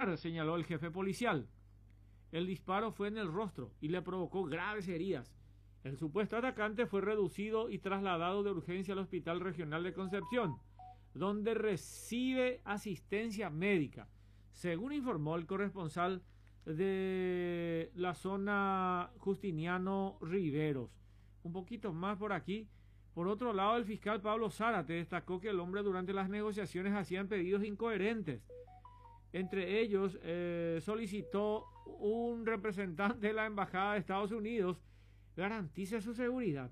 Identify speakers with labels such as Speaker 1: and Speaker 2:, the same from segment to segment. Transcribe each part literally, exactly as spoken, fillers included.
Speaker 1: lugar, señaló el jefe policial. El disparo fue en el rostro y le provocó graves heridas. El supuesto atacante fue reducido y trasladado de urgencia al Hospital Regional de Concepción, donde recibe asistencia médica, según informó el corresponsal de la zona Justiniano Riveros. Un poquito más por aquí. Por otro lado, el fiscal Pablo Zárate destacó que el hombre durante las negociaciones hacían pedidos incoherentes. Entre ellos, eh, solicitó un representante de la Embajada de Estados Unidos garantice su seguridad.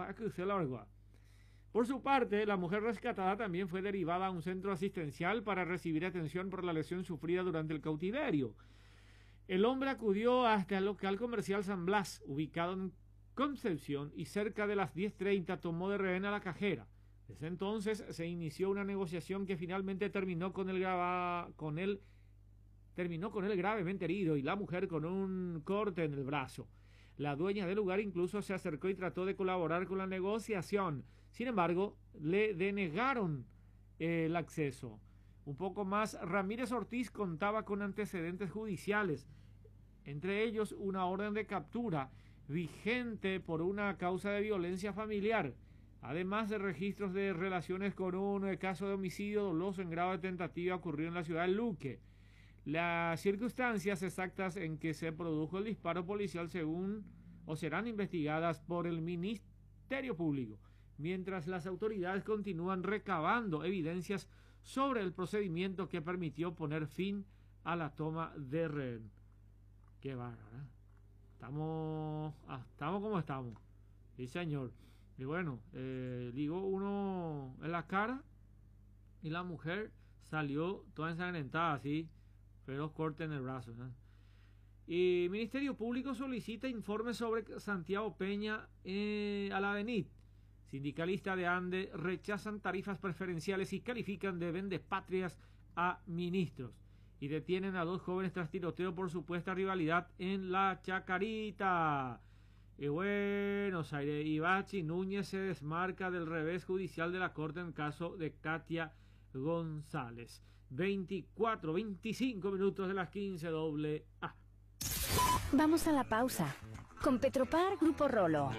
Speaker 1: Por su parte, la mujer rescatada también fue derivada a un centro asistencial para recibir atención por la lesión sufrida durante el cautiverio. El hombre acudió hasta el local comercial San Blas, ubicado en Concepción, y cerca de las diez treinta tomó de rehén a la cajera. Desde entonces se inició una negociación que finalmente terminó con el, grava, con él, terminó con él gravemente herido y la mujer con un corte en el brazo. La dueña del lugar incluso se acercó y trató de colaborar con la negociación. Sin embargo, le denegaron eh, el acceso. Un poco más, Ramírez Ortiz contaba con antecedentes judiciales, entre ellos una orden de captura vigente por una causa de violencia familiar, además de registros de relaciones con un eh, caso de homicidio doloso en grado de tentativa ocurrido en la ciudad de Luque. Las circunstancias exactas en que se produjo el disparo policial según o serán investigadas por el Ministerio Público, mientras las autoridades continúan recabando evidencias sobre el procedimiento que permitió poner fin a la toma de rehén. Qué bárbaro, ¿eh? Estamos, ah, estamos como estamos. Sí, señor. Y bueno, eh, ligó uno en la cara y la mujer salió toda ensangrentada, así, feroz corte en el brazo, ¿eh? Y Ministerio Público solicita informes sobre Santiago Peña eh, a la ADENIT. Sindicalista de ANDE rechazan tarifas preferenciales y califican de vendepatrias a ministros. Y detienen a dos jóvenes tras tiroteo por supuesta rivalidad en la Chacarita. Y Buenos Aires, Ibachi Núñez se desmarca del revés judicial de la Corte en caso de Katia González. veinticuatro, veinticinco minutos de las quince, doble A.
Speaker 2: Vamos a la pausa. Con Petropar Grupo Rolo.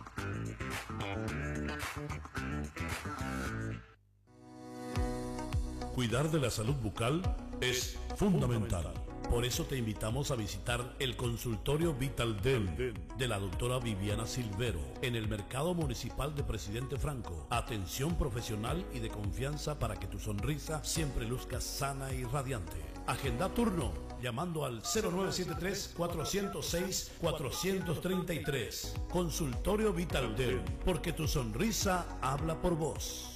Speaker 3: Cuidar de la salud bucal es fundamental. Por eso te invitamos a visitar el consultorio Vital Dent de la doctora Viviana Silvero en el Mercado Municipal de Presidente Franco. Atención profesional y de confianza para que tu sonrisa siempre luzca sana y radiante. Agenda turno llamando al cero nueve siete tres, cuatro cero seis, cuatro tres tres. Consultorio Vital Dent, porque tu sonrisa habla por vos.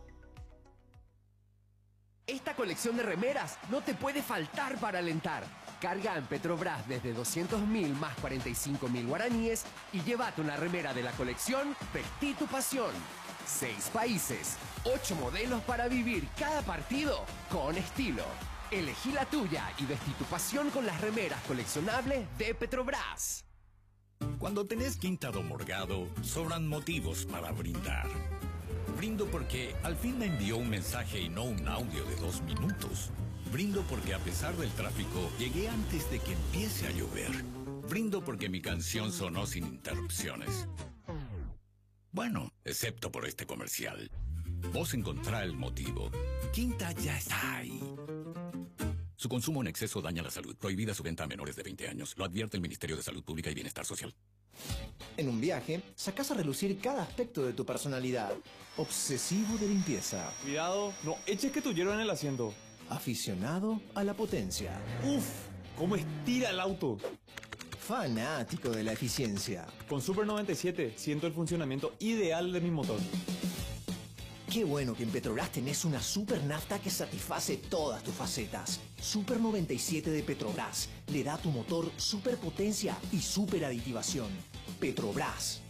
Speaker 4: Esta colección de remeras no te puede faltar para alentar. Carga en Petrobras desde doscientos mil más cuarenta y cinco mil guaraníes y llévate una remera de la colección Vestí tu pasión. Seis países, ocho modelos para vivir cada partido con estilo. Elegí la tuya y vestí tu pasión con las remeras coleccionables de Petrobras.
Speaker 5: Cuando tenés Quinta do Morgado, sobran motivos para brindar. Brindo porque al fin me envió un mensaje y no un audio de dos minutos. Brindo porque a pesar del tráfico, llegué antes de que empiece a llover. Brindo porque mi canción sonó sin interrupciones. Bueno, excepto por este comercial. Vos encontrá el motivo. Quinta ya está ahí. Su consumo en exceso daña la salud. Prohibida su venta a menores de veinte años. Lo advierte el Ministerio de Salud Pública y Bienestar Social.
Speaker 6: En un viaje, sacás a relucir cada aspecto de tu personalidad. Obsesivo de limpieza.
Speaker 7: Cuidado, no eches que tu hierro en el asiento.
Speaker 6: Aficionado a la potencia.
Speaker 7: Uf, cómo estira el auto.
Speaker 6: Fanático de la eficiencia.
Speaker 7: Con Super noventa y siete siento el funcionamiento ideal de mi motor.
Speaker 6: Qué bueno que en Petrobras tenés una super nafta que satisface todas tus facetas. Super noventa y siete de Petrobras le da a tu motor super potencia y super aditivación. Petrobras,